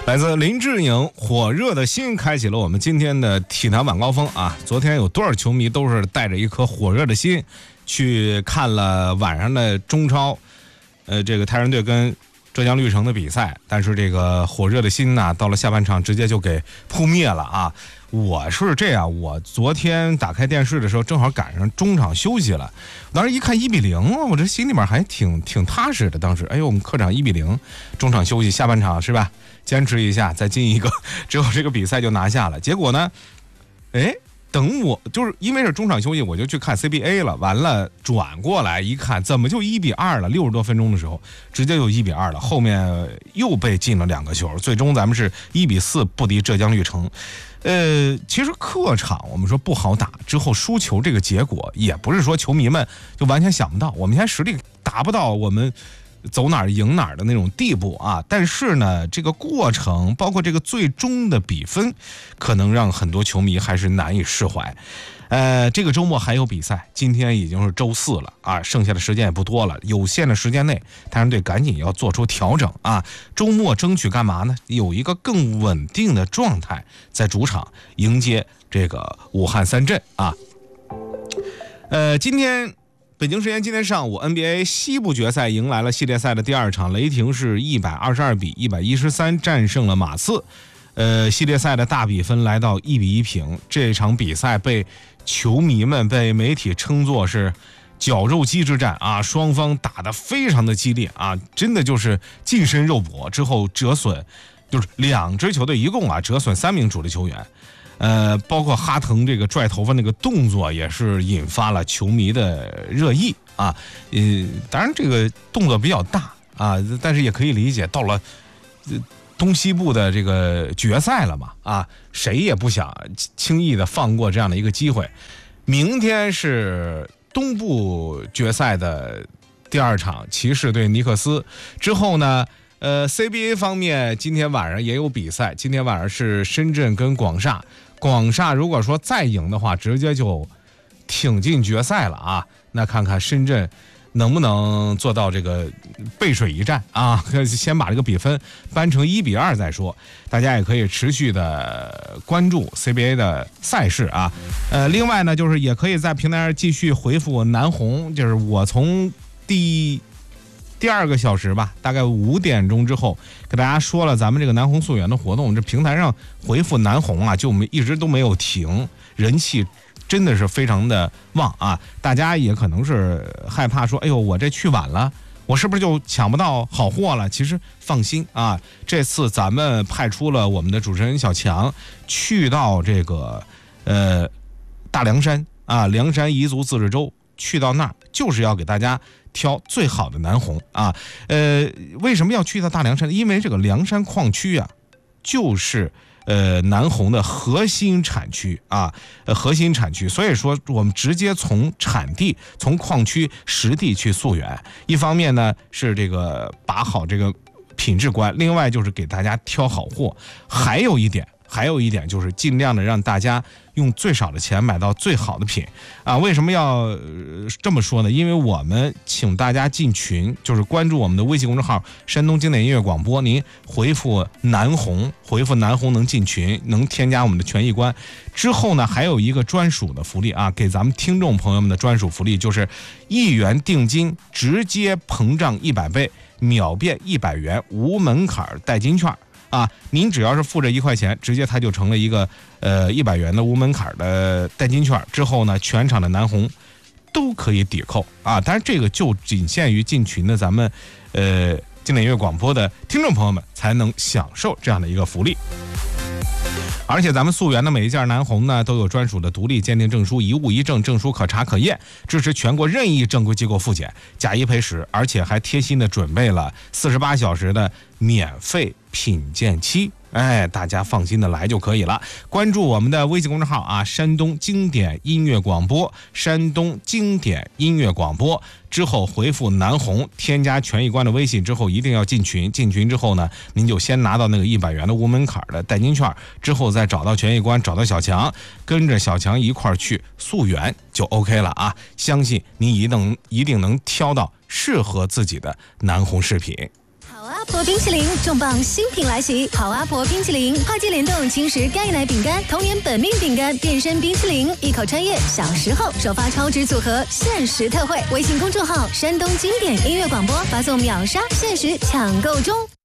来自林志颖火热的心开启了我们今天的体坛晚高峰啊！昨天有多少球迷都是带着一颗火热的心去看了晚上的中超，这个泰山队跟浙江绿城的比赛，但是这个火热的心呢，到了下半场直接就给扑灭了啊！我是这样，我昨天打开电视的时候，正好赶上中场休息了，当时一看1-0，我这心里面还挺踏实的。当时，哎呦，我们客场1-0，中场休息，下半场是吧？坚持一下，再进一个，之后这个比赛就拿下了。结果呢，等我就是因为是中场休息，我就去看 CBA 了。完了转过来一看，怎么就1-2了？60多分钟的时候，直接就1-2了。后面又被进了2个球，最终咱们是1-4不敌浙江绿城。其实客场我们说不好打，之后输球这个结果也不是说球迷们就完全想不到，我们现在实力达不到我们走哪儿赢哪儿的那种地步啊。但是呢，这个过程包括这个最终的比分，可能让很多球迷还是难以释怀。这个周末还有比赛，今天已经是周4了啊，剩下的时间也不多了，有限的时间内，泰山队赶紧要做出调整啊！周末争取干嘛呢？有一个更稳定的状态，在主场迎接这个武汉三镇啊。今天北京时间今天上午 NBA 西部决赛迎来了系列赛的第2场，雷霆是122-113战胜了马刺。系列赛的大比分来到1-1平，这场比赛被球迷们被媒体称作是绞肉机之战啊，双方打得非常的激烈啊，真的就是近身肉搏，之后折损，就是2支球队一共折损3名主力球员，包括哈腾这个拽头发那个动作也是引发了球迷的热议啊，当然这个动作比较大啊，但是也可以理解，到了东西部的这个决赛了嘛啊，谁也不想轻易的放过这样的一个机会。明天是东部决赛的第2场，骑士对尼克斯。之后呢CBA 方面今天晚上也有比赛，今天晚上是深圳跟广厦。广厦如果说再赢的话，直接就挺进决赛了啊。那看看深圳能不能做到这个背水一战啊？先把这个比分扳成1-2再说。大家也可以持续的关注 CBA 的赛事啊。另外呢，就是也可以在平台上继续回复南红，就是我从第2个小时吧，大概5点钟之后，给大家说了咱们这个南红溯源的活动。这平台上回复南红啊，就我们一直都没有停，人气真的是非常的旺啊！大家也可能是害怕说，哎呦，我这去晚了，我是不是就抢不到好货了？其实放心啊，这次咱们派出了我们的主持人小强，去到这个大凉山啊，凉山彝族自治州，去到那儿就是要给大家挑最好的南红啊。为什么要去到大凉山？因为这个凉山矿区啊，就是南红的核心产区啊，核心产区，所以说我们直接从产地、从矿区实地去溯源。一方面呢是这个把好这个品质关，另外就是给大家挑好货。还有一点就是尽量的让大家用最少的钱买到最好的品啊！为什么要这么说呢？因为我们请大家进群，就是关注我们的微信公众号山东经典音乐广播，您回复南红能进群，能添加我们的权益官。之后呢，还有一个专属的福利啊，给咱们听众朋友们的专属福利，就是1元定金直接膨胀100倍，秒变100元无门槛代金券啊！您只要是付这1块钱，直接它就成了一个100元的无门槛的代金券。之后呢，全场的南红都可以抵扣啊！当然这个就仅限于进群的咱们经典音乐广播的听众朋友们才能享受这样的一个福利。而且咱们溯源的每一件南红呢，都有专属的独立鉴定证书，一物一证，证书可查可验，支持全国任意正规机构复检，假一赔十，而且还贴心的准备了48小时的免费品鉴期。大家放心的来就可以了。关注我们的微信公众号啊，山东经典音乐广播，山东经典音乐广播之后回复南红，添加权益官的微信之后一定要进群。进群之后呢，您就先拿到那个100元的无门槛的代金券，之后再找到权益官，找到小强，跟着小强一块儿去溯源就 OK 了啊！相信您一定能挑到适合自己的南红饰品。 好阿婆冰淇淋重磅新品来袭！好阿婆冰淇淋，跨界联动轻食钙奶饼干，童年本命饼干变身冰淇淋，一口穿越小时候，首发超值组合限时特惠，微信公众号山东经典音乐广播发送秒杀限时抢购中。